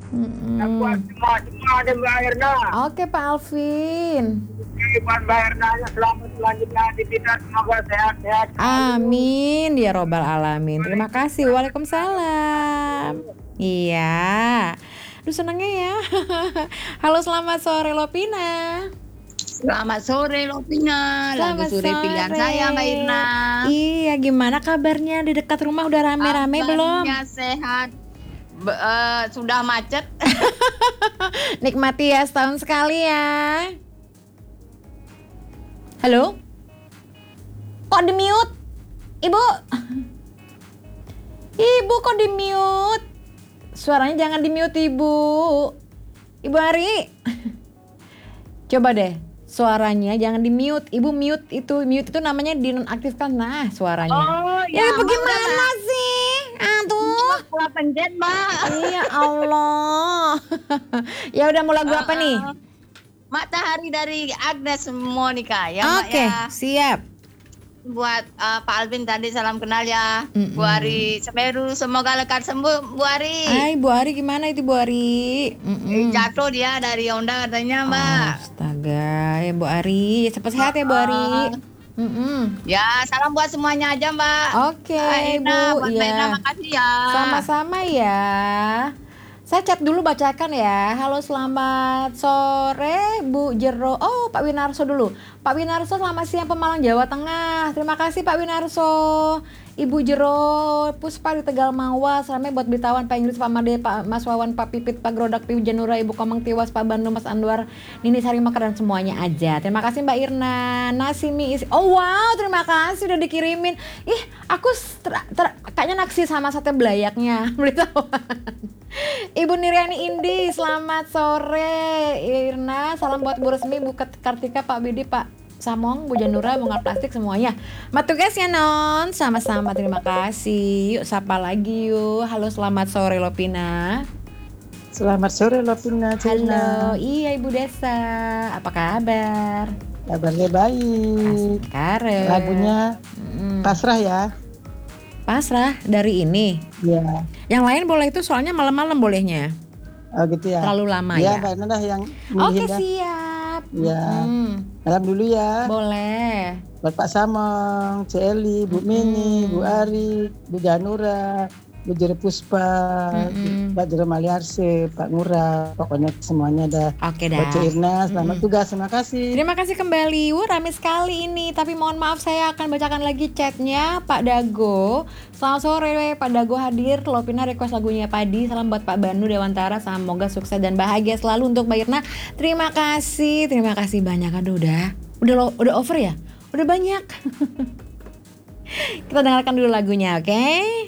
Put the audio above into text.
Buat semua ada Mbak Erna. Oke Pak Alvin. Buat Mbak Erna selamat selanjutnya aktivitas, semoga sehat-sehat. Amin ya robbal alamin. Terima kasih. Waalaikumsalam. Iya. Aduh senengnya ya. Halo selamat sore Lovina. Selamat sore Lovina, lagu Selamat sore pilihan sore. saya Mbak Irna. Iya gimana kabarnya di dekat rumah udah rame-rame belum? Kabarnya sehat, sudah macet. Nikmati ya setahun sekali ya. Halo? Kok di mute? Ibu? Ibu kok di mute? Suaranya jangan di mute ibu. Ibu Ari. Coba deh suaranya jangan di mute. Ibu mute itu namanya dinonaktifkan. Nah suaranya. Oh Ya ya, bagaimana sih? Aduh. Mbak pencet Mbak. Iya Allah. Ya udah mau lagu apa nih? Matahari dari Agnes Monica ya Mbak Oke, ya. siap. Buat Pak Alvin tadi salam kenal ya. Bu Ari Semeru, semoga lekas sembuh Bu Ari. Hai Bu Ari gimana itu Bu Ari? Jatuh dia dari Honda katanya Mbak. Astaga, ya Bu Ari, cepat sehat ya Bu Ari. Ya salam buat semuanya aja Mbak. Oke Bu, Bu, buat Mbak Ina, iya. makasih ya. Sama-sama ya. Saya chat dulu bacakan ya. Halo selamat sore Bu Jero. Oh Pak Winarso dulu. Pak Winarso selamat siang Pemalang Jawa Tengah. Terima kasih Pak Winarso. Ibu Jero Puspa di Tegal Mawas. Ramai buat Bitawan Pak Inggris Pak Made Pak Mas Wawan Pak Pipit Pak Grodak Piu Janura Ibu Komeng Tiwas Pak Bandung Mas Anwar Nini Sari Mekar dan semuanya aja. Terima kasih Mbak Irna. Nasimi isi. Oh wow terima kasih udah dikirimin. Ih aku kayaknya naksir sama sate belayaknya. Beritahuan. Ibu Niriani Indi, selamat sore Irna, salam buat Bu Resmi, Bu Kartika, Pak Bidi, Pak Samong, Bu Janura, Bunga Plastik semuanya. Matugas ya non, sama-sama terima kasih. Yuk sapa lagi yuk. Halo selamat sore Lopina. Selamat sore Lovina. Halo, iya Ibu Desa, apa kabar? Kabarnya baik. Sekarang Lagunya pasrah ya. Pasrah dari ini. Iya. Yang lain boleh itu soalnya malam-malam bolehnya. Oh gitu ya. Terlalu lama ya. ya. Mbak Nanda yang Oke milihin dah. siap. Iya. Salam dulu ya. Boleh. Buat Pak Samong, Celi, Bu Mini, Bu Ari, Bu Janura, Bu Jere Puspa, Pak Jero Maliarse, Pak Ngurah, pokoknya semuanya dah. Oke dah. Buat Cik Irna, selamat tugas, terima kasih. Terima kasih kembali. Rame sekali ini. Tapi mohon maaf saya akan bacakan lagi chatnya Pak Dago. Selamat sore Pak Dago hadir. Lovina request lagunya Padi. Salam buat Pak Banu Dewantara. Semoga sukses dan bahagia selalu untuk Mbak Irna. Terima kasih banyak. Aduh udah over ya? Udah banyak. Kita dengarkan dulu lagunya, oke?